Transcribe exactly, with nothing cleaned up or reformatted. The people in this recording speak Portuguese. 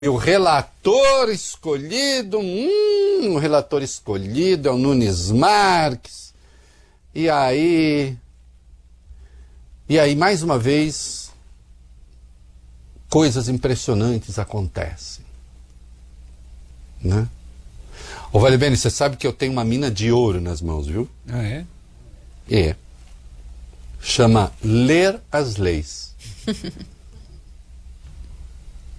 E o relator escolhido, hum, o relator escolhido é o Nunes Marques. E aí, e aí mais uma vez, coisas impressionantes acontecem, né? Ô Valibene, você sabe que eu tenho uma mina de ouro nas mãos, viu? Ah, é? É. Chama Ler as Leis.